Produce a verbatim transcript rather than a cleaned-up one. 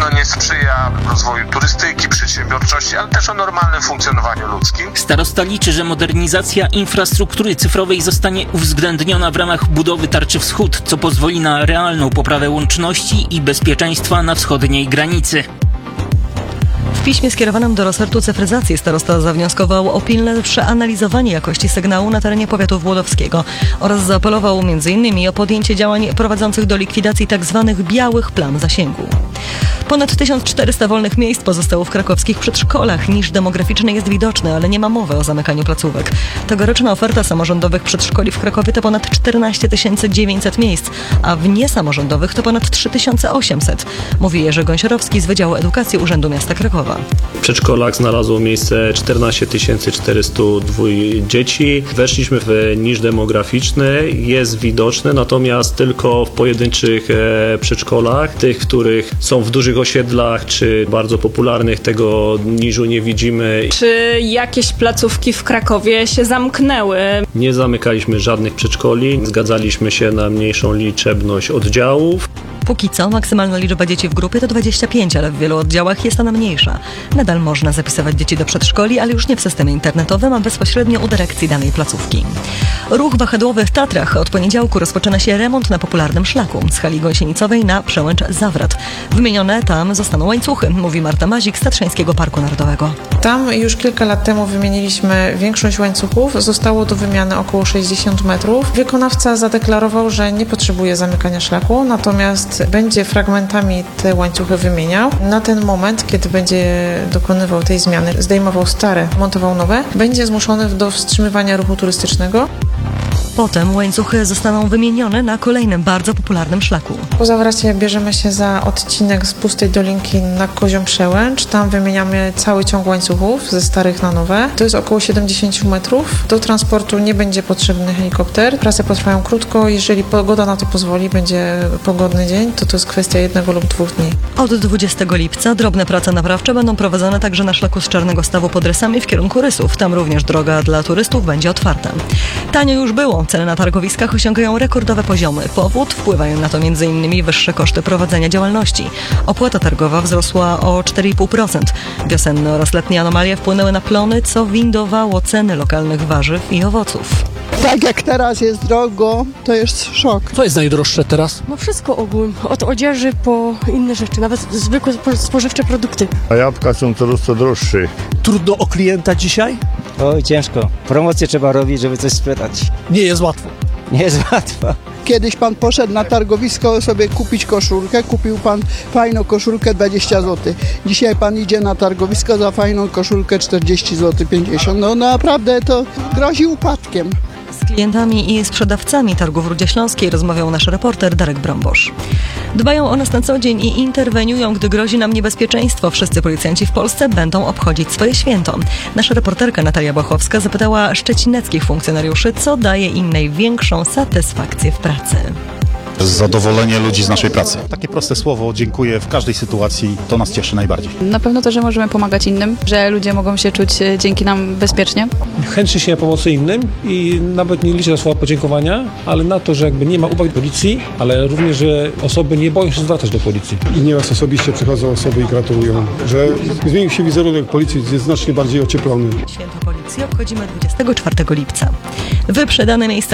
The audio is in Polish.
pewno nie sprzyja rozwoju turystyki, przedsiębiorczości, ale też o normalnym funkcjonowaniu ludzkim. Starosta liczy, że modernizacja infrastruktury cyfrowej zostanie uwzględniona w ramach budowy Tarczy Wschód, co pozwoli na realną poprawę łączności i bezpieczeństwa na wschodniej granicy. W piśmie skierowanym do resortu cyfryzacji starosta zawnioskował o pilne przeanalizowanie jakości sygnału na terenie powiatu włodowskiego oraz zaapelował między innymi o podjęcie działań prowadzących do likwidacji tzw. białych plam zasięgu. Ponad tysiąc czterysta wolnych miejsc pozostało w krakowskich przedszkolach. Niż demograficzny jest widoczny, ale nie ma mowy o zamykaniu placówek. Tegoroczna oferta samorządowych przedszkoli w Krakowie to ponad czternaście tysięcy dziewięćset miejsc, a w niesamorządowych to ponad trzy tysiące osiemset, mówi Jerzy Gąsiorowski z Wydziału Edukacji Urzędu Miasta Krakowa. W przedszkolach znalazło miejsce czternaście tysięcy czterysta dwa dzieci. Weszliśmy w niż demograficzny, jest widoczny, natomiast tylko w pojedynczych e, przedszkolach, tych, których są w dużych osiedlach czy bardzo popularnych, tego niżu nie widzimy. Czy jakieś placówki w Krakowie się zamknęły? Nie zamykaliśmy żadnych przedszkoli, zgadzaliśmy się na mniejszą liczebność oddziałów. Póki co maksymalna liczba dzieci w grupie to dwadzieścia pięć, ale w wielu oddziałach jest ona mniejsza. Nadal można zapisywać dzieci do przedszkoli, ale już nie w systemie internetowym, a bezpośrednio u dyrekcji danej placówki. Ruch wahadłowy w Tatrach. Od poniedziałku rozpoczyna się remont na popularnym szlaku z hali gąsienicowej na Przełęcz Zawrat. Wymienione tam zostaną łańcuchy, mówi Marta Mazik z Tatrzańskiego Parku Narodowego. Tam już kilka lat temu wymieniliśmy większość łańcuchów. Zostało do wymiany około sześćdziesiąt metrów. Wykonawca zadeklarował, że nie potrzebuje zamykania szlaku, natomiast będzie fragmentami te łańcuchy wymieniał. Na ten moment, kiedy będzie dokonywał tej zmiany, zdejmował stare, montował nowe, będzie zmuszony do wstrzymywania ruchu turystycznego. Potem łańcuchy zostaną wymienione na kolejnym bardzo popularnym szlaku. Po Zawracie bierzemy się za odcinek z Pustej Dolinki na Kozią Przełęcz. Tam wymieniamy cały ciąg łańcuchów ze starych na nowe. To jest około siedemdziesiąt metrów. Do transportu nie będzie potrzebny helikopter. Prace potrwają krótko. Jeżeli pogoda na to pozwoli, będzie pogodny dzień, to to jest kwestia jednego lub dwóch dni. Od dwudziestego lipca drobne prace naprawcze będą prowadzone także na szlaku z Czarnego Stawu pod Rysami w kierunku Rysów. Tam również droga dla turystów będzie otwarta. Tanio już było. Ceny na targowiskach osiągają rekordowe poziomy. Powód? Wpływają na to między innymi wyższe koszty prowadzenia działalności. Opłata targowa wzrosła o cztery i pół procent. Wiosenne oraz letnie anomalie wpłynęły na plony, co windowało ceny lokalnych warzyw i owoców. Tak jak teraz jest drogo, to jest szok. Co jest najdroższe teraz? No wszystko ogółem, od odzieży po inne rzeczy, nawet zwykłe spożywcze produkty. A jabłka są coraz to droższe. Trudno o klienta dzisiaj? Oj, ciężko. Promocję trzeba robić, żeby coś sprzedać. Nie jest łatwo. Nie jest łatwo. Kiedyś pan poszedł na targowisko sobie kupić koszulkę, kupił pan fajną koszulkę dwadzieścia złotych. Dzisiaj pan idzie na targowisko za fajną koszulkę czterdzieści złotych, pięćdziesiąt. No naprawdę to grozi upadkiem. Z klientami i sprzedawcami targu w Rudzie Śląskiej rozmawiał nasz reporter Darek Brąbosz. Dbają o nas na co dzień i interweniują, gdy grozi nam niebezpieczeństwo. Wszyscy policjanci w Polsce będą obchodzić swoje święto. Nasza reporterka Natalia Błachowska zapytała szczecineckich funkcjonariuszy, co daje im największą satysfakcję w pracy. Zadowolenie ludzi z naszej pracy. Takie proste słowo, dziękuję w każdej sytuacji, to nas cieszy najbardziej. Na pewno to, że możemy pomagać innym, że ludzie mogą się czuć dzięki nam bezpiecznie. Chęć się pomocy innym i nawet nie liczę na słowa podziękowania, ale na to, że jakby nie ma uwag do policji, ale również, że osoby nie boją się zwracać do policji. I nieraz osobiście przychodzą osoby i gratulują, że zmienił się wizerunek policji, jest znacznie bardziej ocieplony. Święto Policji obchodzimy dwudziestego czwartego lipca. Wyprzedane miejsca